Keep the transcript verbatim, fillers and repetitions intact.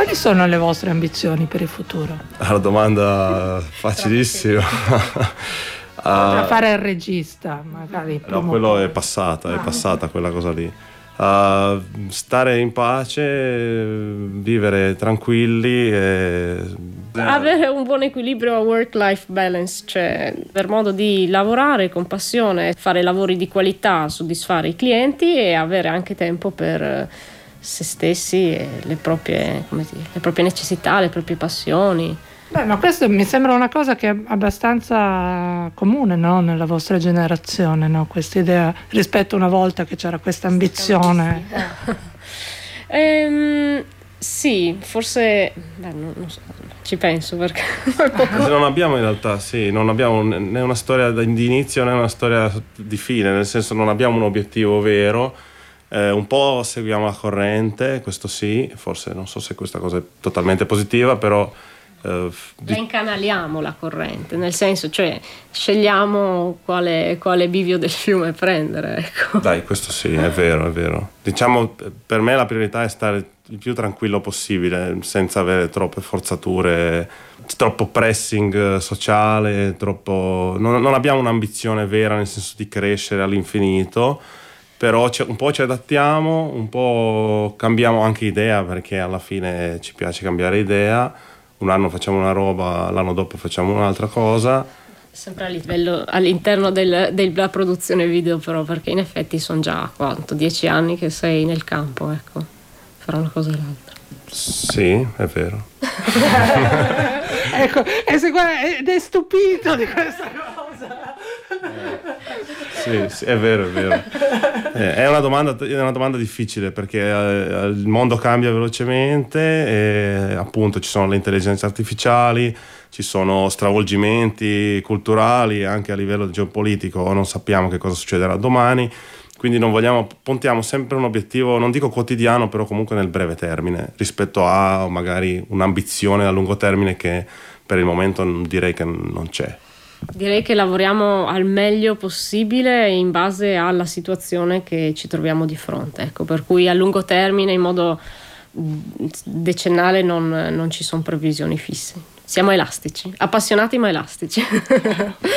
Quali sono le vostre ambizioni per il futuro? La domanda facilissima. Uh, fare il regista, magari. No, quello è passata, è passata quella cosa lì. Uh, stare in pace, vivere tranquilli e... avere un buon equilibrio work-life balance, cioè per modo di lavorare con passione, fare lavori di qualità, soddisfare i clienti e avere anche tempo per se stessi e le proprie, come dire, le proprie necessità, le proprie passioni. Beh, ma questo mi sembra una cosa che è abbastanza comune, no? Nella vostra generazione, no? Questa idea, rispetto a una volta che c'era questa ambizione. ehm, sì, forse beh, non, non so, ci penso perché non abbiamo in realtà, sì, non abbiamo né una storia di inizio né una storia di fine, nel senso non abbiamo un obiettivo vero. Eh, un po' seguiamo la corrente, questo sì, forse non so se questa cosa è totalmente positiva, però Uh, la incanaliamo la corrente, nel senso, cioè scegliamo quale, quale bivio del fiume prendere, ecco. Dai, questo sì, è vero, è vero. Diciamo, per me la priorità è stare il più tranquillo possibile, senza avere troppe forzature, troppo pressing sociale, troppo... Non, non abbiamo un'ambizione vera nel senso di crescere all'infinito, però un po' ci adattiamo, un po' cambiamo anche idea, perché alla fine ci piace cambiare idea. Un anno facciamo una roba, l'anno dopo facciamo un'altra cosa. Sempre a livello, all'interno del, della produzione video, però, perché in effetti sono già quanto, dieci anni che sei nel campo, ecco, fra una cosa e l'altra. Sì, è vero. Ecco, ed è stupito di questa cosa. Sì, sì, è vero, è vero. È una domanda, è una domanda difficile perché eh, il mondo cambia velocemente e appunto ci sono le intelligenze artificiali, ci sono stravolgimenti culturali anche a livello geopolitico, non sappiamo che cosa succederà domani, quindi non vogliamo, puntiamo sempre un obiettivo, non dico quotidiano, però comunque nel breve termine, rispetto a magari un'ambizione a lungo termine che per il momento direi che non c'è. Direi che lavoriamo al meglio possibile in base alla situazione che ci troviamo di fronte, ecco, per cui a lungo termine, in modo decennale, non, non ci sono previsioni fisse. Siamo elastici, appassionati ma elastici.